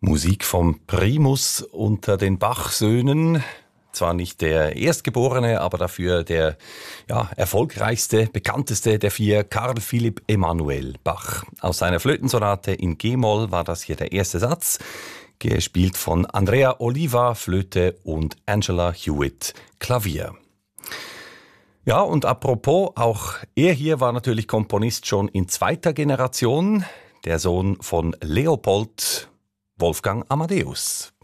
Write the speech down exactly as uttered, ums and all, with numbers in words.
Musik vom Primus unter den Bach-Söhnen. Zwar nicht der Erstgeborene, aber dafür der ja, erfolgreichste, bekannteste der vier, Carl Philipp Emanuel Bach. Aus seiner Flötensonate in G-Moll war das hier der erste Satz, gespielt von Andrea Oliva, Flöte, und Angela Hewitt, Klavier. Ja, und apropos, auch er hier war natürlich Komponist schon in zweiter Generation, der Sohn von Leopold, Wolfgang Amadeus.